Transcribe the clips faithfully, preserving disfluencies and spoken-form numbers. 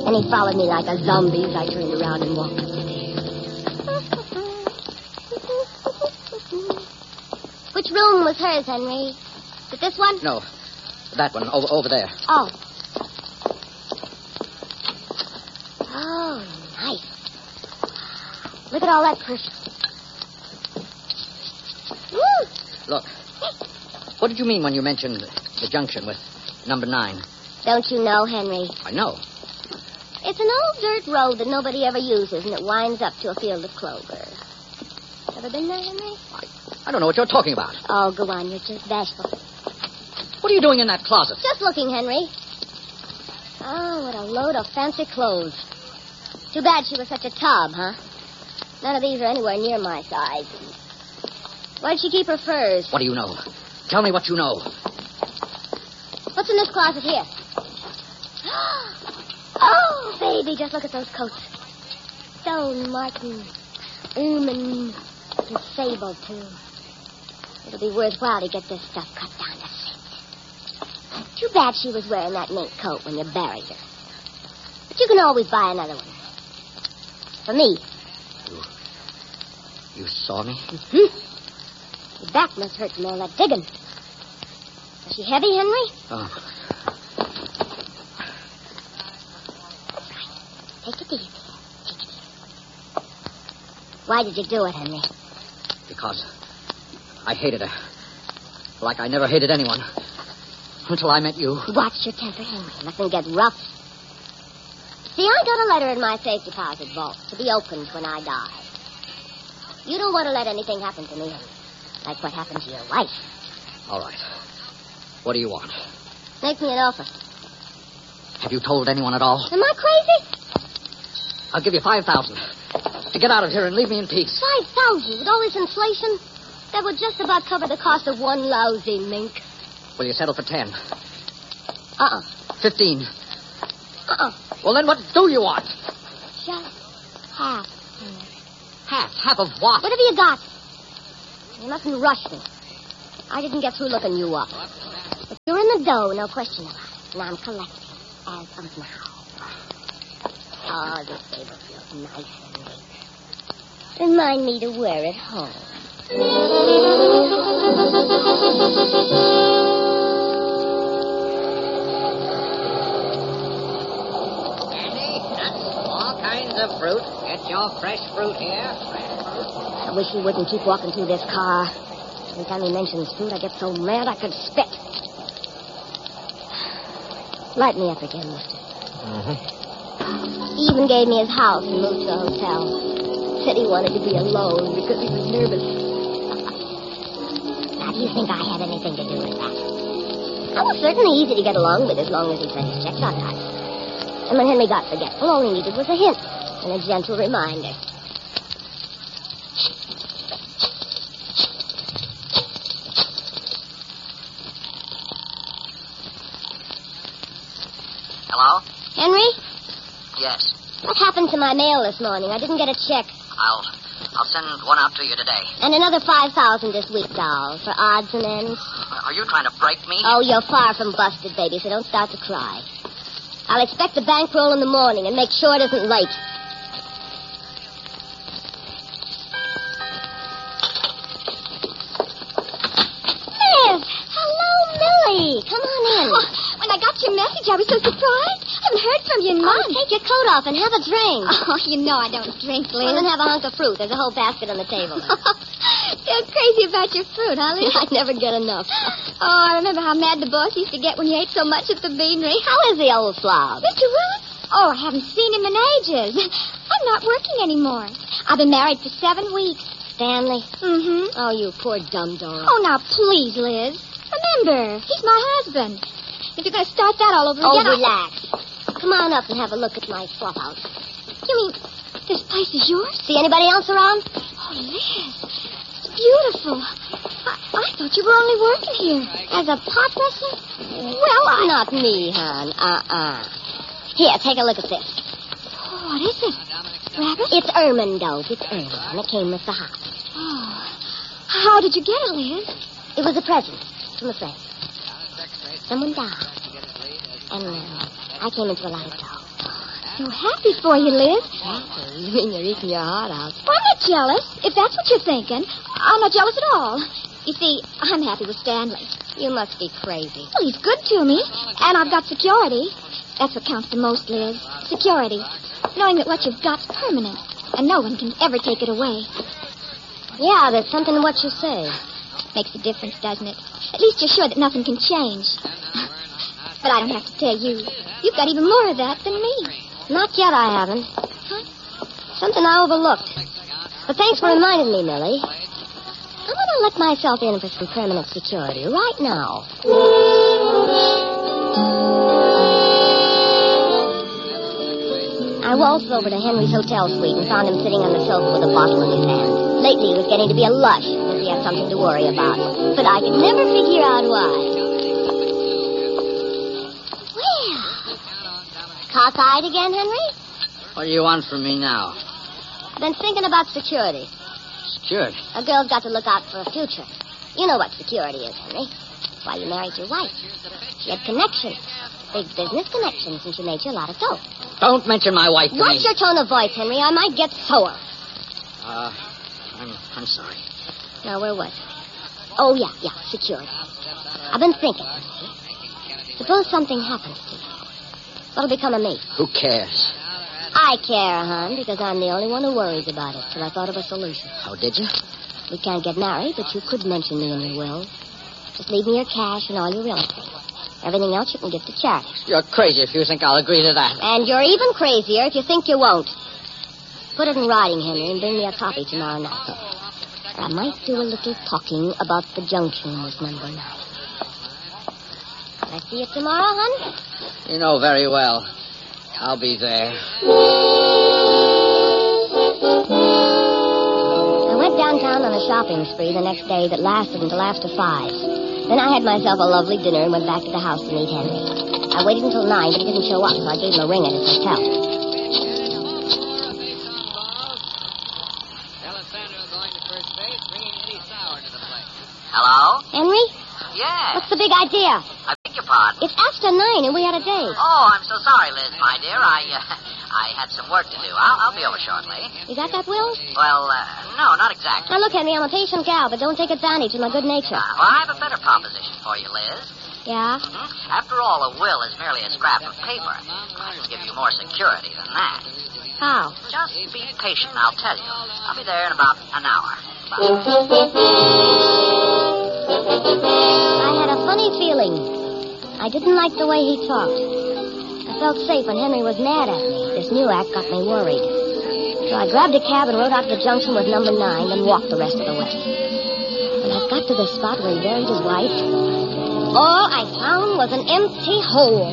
And he followed me like a zombie as I turned around and walked upstairs. Which room was hers, Henry? Is it this one? No. That one, over, over there. Oh. Oh, nice. Look at all that perfume. Woo! Look. What did you mean when you mentioned the junction with number nine? Don't you know, Henry? I know. It's an old dirt road that nobody ever uses, and it winds up to a field of clover. Ever been there, Henry? I, I don't know what you're talking about. Oh, go on. You're just bashful. What are you doing in that closet? Just looking, Henry. Oh, what a load of fancy clothes. Too bad she was such a tub, huh? None of these are anywhere near my size. Why'd she keep her furs? What do you know? Tell me what you know. What's in this closet here? Oh, baby, just look at those coats. Stone, Martin, ermine, and sable, too. It'll be worthwhile to get this stuff cut down to six. Too bad she was wearing that mink coat when you buried her. But you can always buy another one. For me. You... You saw me? Mm-hmm. Your back must hurt from all that digging. Is she heavy, Henry? Oh. That's right. Take it easy. Take it easy. Why did you do it, Henry? Because I hated her. Like I never hated anyone. Until I met you. Watch your temper, Henry. Nothing get rough. See, I got a letter in my safe deposit vault to be opened when I die. You don't want to let anything happen to me, Henry. Like what happened to your wife. All right. What do you want? Make me an offer. Have you told anyone at all? Am I crazy? I'll give you five thousand to get out of here and leave me in peace. Five thousand? With all this inflation? That would just about cover the cost of one lousy mink. Will you settle for ten? Uh-uh. Fifteen? Uh-uh. Well, then what do you want? Just half, Henry. Half? Half of what? Whatever you got. You mustn't rush me. I didn't get through looking you up. But you're in the dough, no question about it. And I'm collecting as of now. Oh, this table feels nice, Henry. Remind me to wear it home. Candy, nuts, all kinds of fruit. Get your fresh fruit here. Fresh fruit. I wish you wouldn't keep walking through this car. Every time he mentions food, I get so mad I could spit. Light me up again, mister. Mm-hmm. He even gave me his house and moved to the hotel. Said he wanted to be alone because he was nervous. Now, do you think I had anything to do with that? I was certainly easy to get along with as long as he sent his checks on time. And when Henry got forgetful, all he needed was a hint and a gentle reminder. Hello? Henry? Yes. What happened to my mail this morning? I didn't get a check. I'll I'll send one out to you today. And another five thousand this week, doll, for odds and ends. Are you trying to break me? Oh, you're far from busted, baby, so don't start to cry. I'll expect the bankroll in the morning and make sure it isn't late. Liz! Hello, Millie. Come on in. Oh, when I got your message, I was so surprised. I haven't heard from you in Oh, months. take your coat off and have a drink. Oh, you know I don't drink, Liz. Well, then have a hunk of fruit. There's a whole basket on the table. You're crazy about your fruit, huh, Liz? I never get enough. Oh, I remember how mad the boss used to get when you ate so much at the beanery. How is the old slob? Mister Willis? Oh, I haven't seen him in ages. I'm not working anymore. I've been married for seven weeks. Stanley? Mm-hmm. Oh, you poor dumb Dora. Oh, now, please, Liz. Remember, he's my husband. If you're going to start that all over Oh, again... I- relax. Come on up and have a look at my flop house. You mean this place is yours? See anybody else around? Oh, Liz, it's beautiful. I, I thought you were only working here as a pot wrestler. Well, I... Not me, hon. Uh-uh. Here, take a look at this. Oh, what is it? Rabbit? It's ermine dope. It's ermine, and it came with the house. Oh. How did you get it, Liz? It was a present from a friend. Someone died. And uh, I came into a lot of trouble. so happy for you, Liz. Happy? You mean you're eating your heart out? Well, I'm not jealous, if that's what you're thinking. I'm not jealous at all. You see, I'm happy with Stanley. You must be crazy. Well, he's good to me, and I've got security. That's what counts the most, Liz. Security. Knowing that what you've got's permanent, and no one can ever take it away. Yeah, there's something in what you say. Makes a difference, doesn't it? At least you're sure that nothing can change. But I don't have to tell you. You've got even more of that than me. Not yet, I haven't. Huh? Something I overlooked. But thanks for reminding me, Millie. I'm going to let myself in for some permanent security right now. I waltzed over to Henry's hotel suite and found him sitting on the sofa with a bottle in his hand. Lately, he was getting to be a lush, as if he had something to worry about. But I could never figure out why. Well, cockeyed again, Henry? What do you want from me now? Been thinking about security. Security? A girl's got to look out for her future. You know what security is, Henry. That's why you married your wife. She had connections. Big business connections, and she made you a lot of dough. Don't mention my wife to me. Watch your tone of voice, Henry. I might get sore. Uh, I'm, I'm sorry. Now, where was I? Oh, yeah, yeah, security. I've been thinking, Henry. Suppose something happens to you. What'll become of me? Who cares? I care, hon, because I'm the only one who worries about it, till I thought of a solution. Oh, did you? We can't get married, but you could mention me in your will. Just leave me your cash and all your real estate. Everything else you can give to charity. You're crazy if you think I'll agree to that. And you're even crazier if you think you won't. Put it in writing, Henry, and bring me a copy tomorrow night. I might do a little talking about the junction with number nine. Can I see you tomorrow, hon? You know very well. I'll be there. I went downtown on a shopping spree the next day that lasted until after five. Then I had myself a lovely dinner and went back to the house to meet Henry. I waited until nine, but he didn't show up, so I gave him a ring at his hotel. Hello? Henry? Yeah. What's the big idea? I beg your pardon. It's after nine, and we had a date. Oh, I'm so sorry, Liz, my dear. I, uh, I had some work to do. I'll, I'll be over shortly. You got that, Will? Well, uh, no, not exactly. Now, look, Henry, I'm a patient gal, but don't take advantage of my good nature. Uh, well, I have a better proposition for you, Liz. Yeah? Mm-hmm. After all, a will is merely a scrap of paper. I can give you more security than that. How? Just be patient, and I'll tell you. I'll be there in about an hour. Bye. I had a funny feeling. I didn't like the way he talked. I felt safe when Henry was mad at me. This new act got me worried. So I grabbed a cab and rode out to the junction with number nine, then walked the rest of the way. When I got to the spot where he buried his wife, all I found was an empty hole.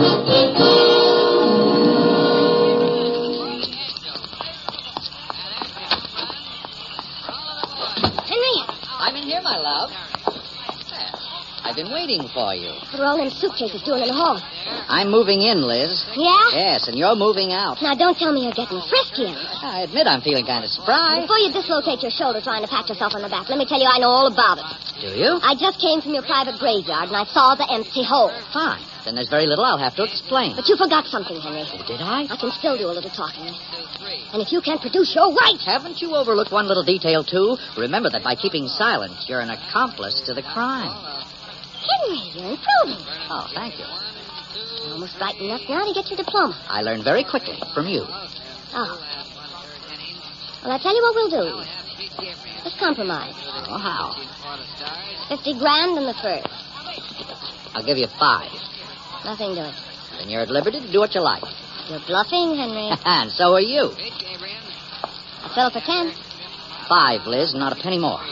Henry! I'm in here, my love. I've been waiting for you. What are all them suitcases doing in the hall? I'm moving in, Liz. Yeah? Yes, and you're moving out. Now, don't tell me you're getting frisky. I admit I'm feeling kind of surprised. Before you dislocate your shoulder trying to pat yourself on the back, let me tell you I know all about it. Do you? I just came from your private graveyard, and I saw the empty hole. Fine. Then there's very little I'll have to explain. But you forgot something, Henry. Oh, did I? I can still do a little talking. And if you can't produce your right... Haven't you overlooked one little detail, too? Remember that by keeping silent, you're an accomplice to the crime. Henry, you're improving. Oh, thank you. You're almost bright enough now to get your diploma. I learned very quickly from you. Oh. Well, I'll tell you what we'll do. Let's compromise. Oh, how? Fifty grand in the first. I'll give you five. Nothing to it. Then you're at liberty to do what you like. You're bluffing, Henry. And so are you. I fell for ten. Five, Liz, not a penny more.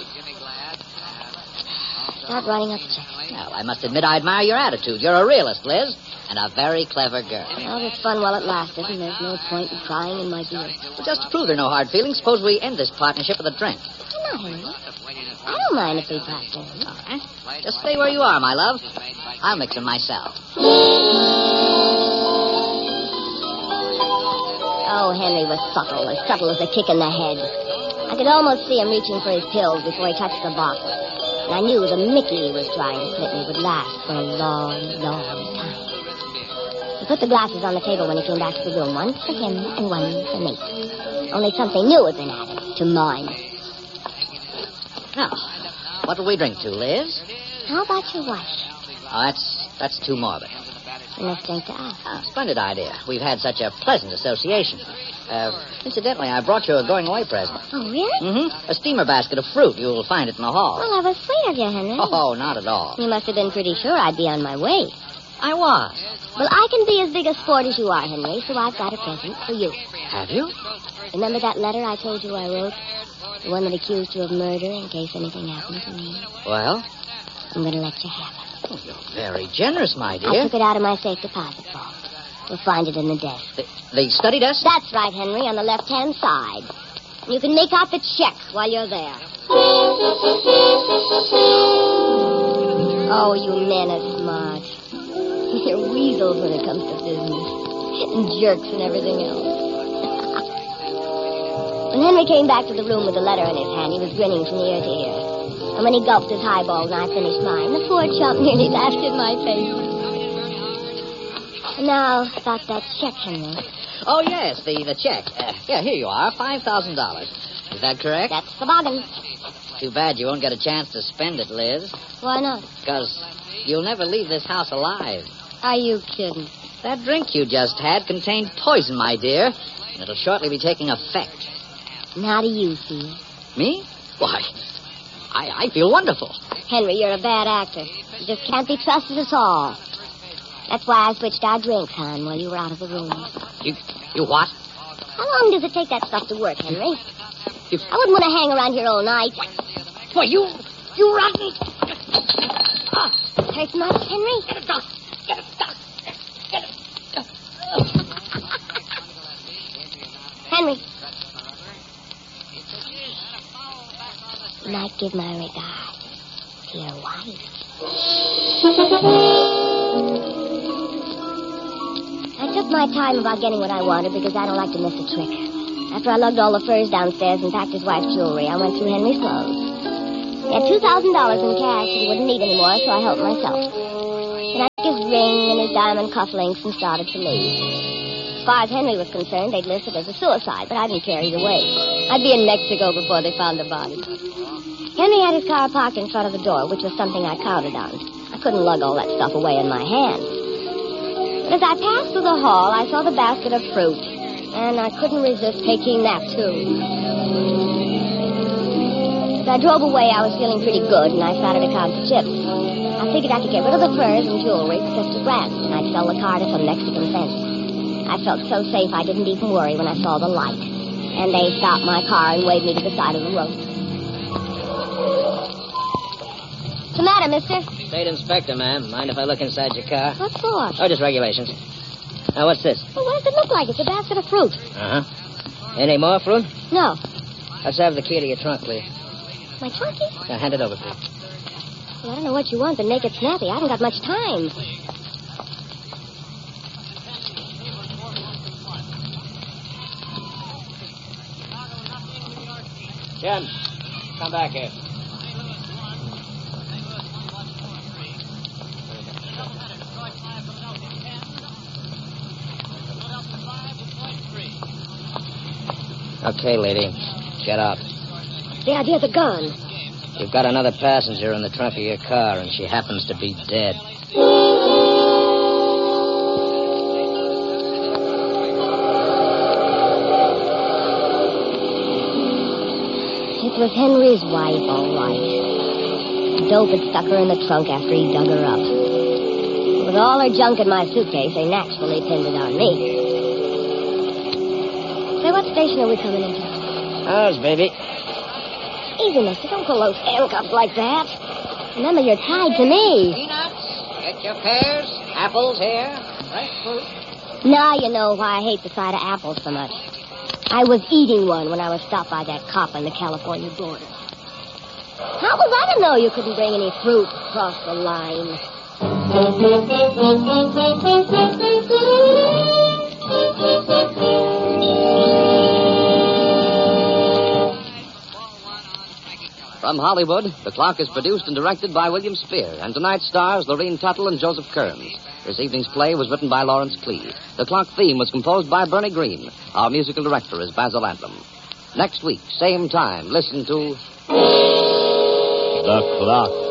Start writing up the check. Well, I must admit I admire your attitude. You're a realist, Liz, and a very clever girl. Well, it's fun while it lasted, and there's no point in crying in my deal. Well, just to prove there are no hard feelings, suppose we end this partnership with a drink. Why not, Henry? I don't mind if we partner. All right. Just stay where you are, my love. I'll mix them myself. Oh, Henry was subtle, as subtle as a kick in the head. I could almost see him reaching for his pills before he touched the bottle. And I knew the Mickey he was trying to slip me would last for a long, long time. He put the glasses on the table when he came back to the room. One for him and one for me. Only something new had been added to mine. Now, what will we drink to, Liz? How about your wife? Oh, that's, that's too morbid. And let's drink to us. Ah, splendid idea. We've had such a pleasant association. Uh, incidentally, I brought you a going-away present. Oh, really? Mm-hmm. A steamer basket of fruit. You'll find it in the hall. Well, that was sweet of you, Henry. Oh, not at all. You must have been pretty sure I'd be on my way. I was. Well, I can be as big a sport as you are, Henry, so I've got a present for you. Have you? Remember that letter I told you I wrote? The one that accused you of murder in case anything happened to me? Well? I'm going to let you have it. Oh, you're very generous, my dear. I took it out of my safe deposit vault. You'll find it in the desk. The, the study desk? That's right, Henry, on the left-hand side. You can make out the check while you're there. Oh, you men are smart. You're weasels when it comes to business. And jerks and everything else. When Henry came back to the room with the letter in his hand, he was grinning from ear to ear. And when he gulped his highball and I finished mine, the poor chump nearly laughed in my face. And now, about that check, Henry. Oh, yes, the, the check. Uh, yeah, here you are, five thousand dollars. Is that correct? That's the bargain. Too bad you won't get a chance to spend it, Liz. Why not? Because you'll never leave this house alive. Are you kidding? That drink you just had contained poison, my dear. And it'll shortly be taking effect. And how do you feel? Me? Why, I, I feel wonderful. Henry, you're a bad actor. You just can't be trusted at all. That's why I switched our drinks, hon, while you were out of the room. You, you what? How long does it take that stuff to work, Henry? You... I wouldn't want to hang around here all night. Why, you, you rotten... Ah, hurts much, Henry? Get it, Doc. Get it, Doc. Get it. Henry. You might give my regards to your wife. I took my time about getting what I wanted because I don't like to miss a trick. After I lugged all the furs downstairs and packed his wife's jewelry, I went through Henry's clothes. He had two thousand dollars in cash that he wouldn't need anymore, so I helped myself. Then I took his ring and his diamond cufflinks and started to leave. As far as Henry was concerned, they'd list it as a suicide, but I didn't care either way. I'd be in Mexico before they found the body. Henry had his car parked in front of the door, which was something I counted on. I couldn't lug all that stuff away in my hand. But as I passed through the hall, I saw the basket of fruit, and I couldn't resist taking that, too. As I drove away, I was feeling pretty good, and I started to count the chips. I figured I could get rid of the furs and jewelry for fifty grand, and I'd sell the car to some Mexican fence. I felt so safe I didn't even worry when I saw the light. And they stopped my car and waved me to the side of the road. What's the matter, mister? State inspector, ma'am. Mind if I look inside your car? What for? Oh, just regulations. Now, what's this? Well, what does it look like? It's a basket of fruit. Uh-huh. Any more fruit? No. Let's have the key to your trunk, please. My trunky? Now, hand it over, please. Well, I don't know what you want, but make it snappy. I haven't got much time. Jim, come back here. Okay, lady. Get up. The idea of the gun. You've got another passenger in the trunk of your car, and she happens to be dead. It was Henry's wife, all right. Dope had stuck her in the trunk after he dug her up. With all her junk in my suitcase, they naturally pinned it on me. Say, what station are we coming into? Ours, baby. Easy, mister. Don't pull those handcuffs like that. Remember, you're tied to me. Peanuts, get your pears, apples here, fresh fruit. Now you know why I hate the sight of apples so much. I was eating one when I was stopped by that cop on the California border. How was I to know you couldn't bring any fruit across the line? From Hollywood, The Clock is produced and directed by William Spear, and tonight stars Lorene Tuttle and Joseph Kearns. This evening's play was written by Lawrence Clee. The Clock theme was composed by Bernie Green. Our musical director is Basil Antrim. Next week, same time, listen to... The Clock.